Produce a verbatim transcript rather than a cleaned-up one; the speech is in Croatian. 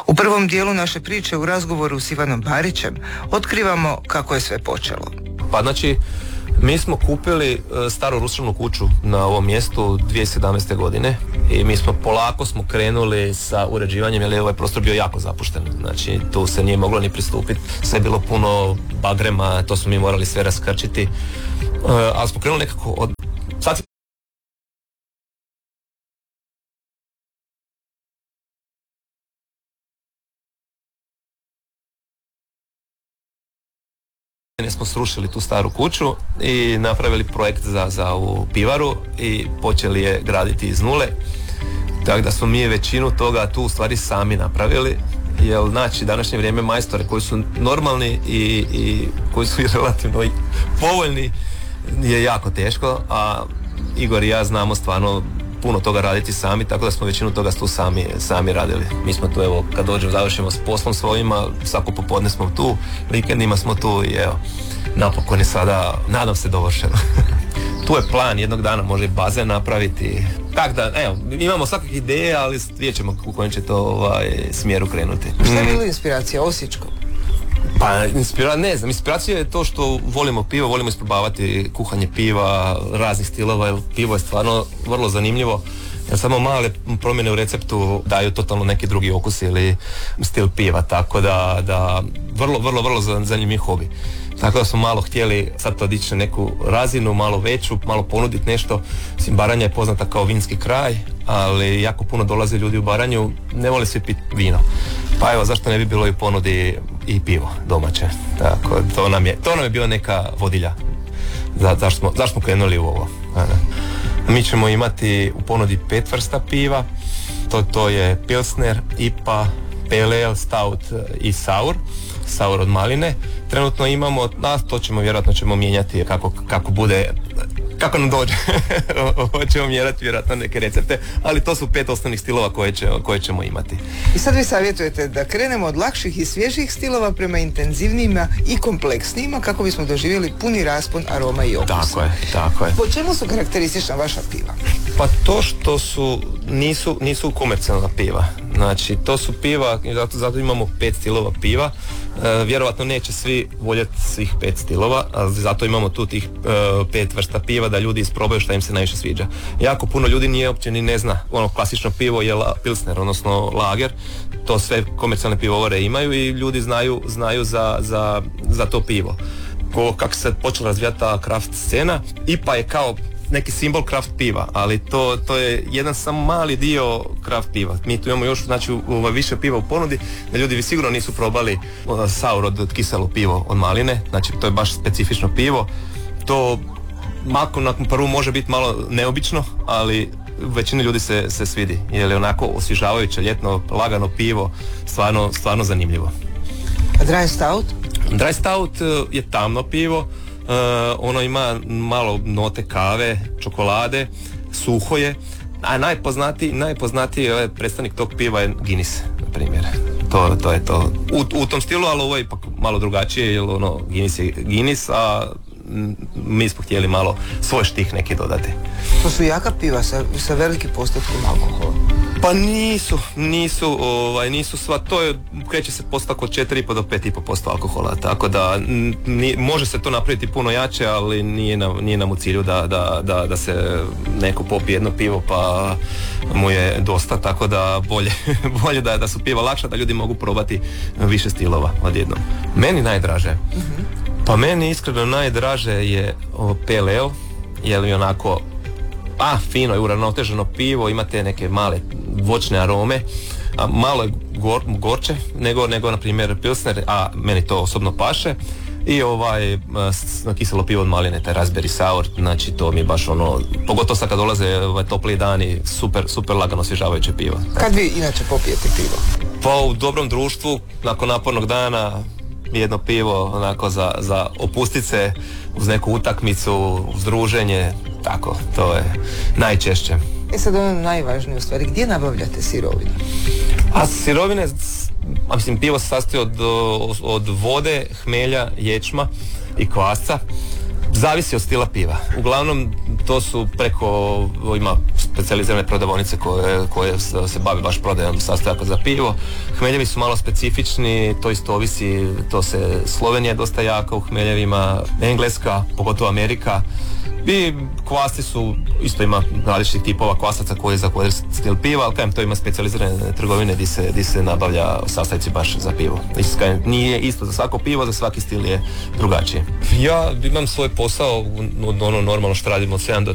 U prvom dijelu naše priče u razgovoru s Ivanom Barićem otkrivamo kako je sve počelo. Pa znači, mi smo kupili staru ruševnu kuću na ovom mjestu dvije tisuće sedamnaeste. godine i mi smo polako smo krenuli sa uređivanjem jer je ovaj prostor bio jako zapušten. Znači, tu se nije moglo ni pristupiti, sve je bilo puno bagrema, to smo mi morali sve raskrčiti, ali smo krenuli nekako od... Sad smo srušili tu staru kuću i napravili projekt za, za ovu pivaru i počeli je graditi iz nule. Tako da smo mi većinu toga tu u stvari sami napravili, jer znači današnje vrijeme majstore koji su normalni i, i koji su i relativno povoljni je jako teško, a Igor i ja znamo stvarno puno toga raditi sami, tako da smo većinu toga tu sami, sami radili. Mi smo tu, evo, kad dođemo, završimo s poslom svojima, svako popodne smo tu, vikendima smo tu i evo, napokon je sada, nadam se, dovršeno. Tu je plan, jednog dana može bazen napraviti. Tako da, evo, imamo svakakve ideje, ali vidjet ćemo u kojem će to ovaj, smjeru krenuti. Šta je bilo inspiracija Osječko? Pa, inspira, ne znam, inspiracija je to što volimo pivo, volimo isprobavati kuhanje piva, raznih stilova, jer pivo je stvarno vrlo zanimljivo, jer samo male promjene u receptu daju totalno neki drugi okus ili stil piva, tako da, da vrlo, vrlo, vrlo zanimljiv hobi. Tako da smo malo htjeli sad to dići na neku razinu, malo veću, malo ponuditi nešto. Mislim, Baranja je poznata kao vinski kraj, ali jako puno dolaze ljudi u Baranju, ne vole svi piti vino. Pa evo, zašto ne bi bilo i ponudi i pivo domaće. Tako, to nam je, to nam je bila neka vodilja. Za, zašto, smo, zašto smo krenuli u ovo. Mi ćemo imati u ponudi pet vrsta piva. To, to je Pilsner, I P A, Pale Ale, Stout i Sour. Sour od maline. Trenutno imamo, a to ćemo vjerojatno ćemo mijenjati kako, kako bude, kako nam dođe. Hoćemo mijenjati vjerojatno neke recepte, ali to su pet osnovnih stilova koje, će, koje ćemo imati. I sad vi savjetujete da krenemo od lakših i svježih stilova prema intenzivnijima i kompleksnijima kako bismo doživjeli puni raspon aroma i okusa. Tako je, tako je. Po čemu su karakteristična vaša piva? Pa to što su, nisu, nisu komercijalna piva. Znači, to su piva, zato, zato imamo pet stilova piva. E, vjerovatno neće svi voljeti svih pet stilova, ali zato imamo tu tih e, pet vrsta piva da ljudi isprobaju šta im se najviše sviđa. Jako puno ljudi nije uopće ni ne zna, ono klasično pivo je la, pilsner, odnosno lager, to sve komercijalne pivovare imaju i ljudi znaju, znaju za, za, za to pivo. Ko, kako se počela razvijati ta craft scena, I P A je kao neki simbol craft piva, ali to, to je jedan samo mali dio craft piva. Mi tu imamo još, znači, u, više piva u ponudi, da ljudi sigurno nisu probali uh, sour od, od kiselo pivo od maline, znači to je baš specifično pivo. To mako nakon prvu može biti malo neobično, ali većini ljudi se, se svidi, jer je onako osvježavajuće, ljetno, lagano pivo, stvarno, stvarno zanimljivo. A dry stout? Dry stout uh, je tamno pivo. Uh, ono ima malo note kave, čokolade, suho je, a najpoznatiji, najpoznatiji ovaj predstavnik tog piva je Guinness, na primjer. To, to je to. U, u tom stilu, ali ovo je ipak malo drugačije, jer ono, Guinness je Guinness, a mi smo htjeli malo svoj štih neki dodati. To su jaka piva sa, sa velikim postotkom alkohola? Pa nisu, nisu, ovaj, nisu sva, to je, kreće se postotak od četiri i pol do pet i pol posto alkohola, tako da ni, može se to napraviti puno jače, ali nije nam, nije nam u cilju da, da, da, da se neko popije jedno pivo pa mu je dosta, tako da bolje, bolje da, da su piva lakša, da ljudi mogu probati više stilova odjednom. Meni najdraže, mm-hmm. pa meni iskreno najdraže je Pale Ale, je li onako, a fino je uravnoteženo pivo, imate neke male voćne arome, a malo je gor, gorče nego, nego na primjer Pilsner, a meni to osobno paše. I ovaj kiselo pivo od maline, taj raspberry sour, znači to mi je baš ono, pogotovo sad kad dolaze ovaj, topli dani, super, super lagano osvježavajuće pivo. Kad vi inače popijete pivo? Pa u dobrom društvu, nakon napornog dana, jedno pivo onako za, za opustit se uz neku utakmicu, uz druženje, tako, to je najčešće. E sad ono najvažnije u stvari, gdje nabavljate sirovine? A sirovine, a mislim, pivo se sastoji od, od vode, hmelja, ječma i kvasca. Zavisi od stila piva. Uglavnom to su preko, ima specijalizirane prodavonice koje, koje se bave baš prodajom sastojaka za pivo. Hmeljevi su malo specifični, to isto ovisi, to se Slovenija je dosta jaka u hmeljevima, Engleska, pogotovo Amerika. I kvasci su, isto ima različitih tipova kvasaca koji je za koji stil piva, ali kajem to ima specijalizirane trgovine gdje se, gdje se nabavlja sastojci baš za pivo. Isto, kajem, nije isto za svako pivo, za svaki stil je drugačije. Ja imam svoj posao, ono normalno što radimo od sedam do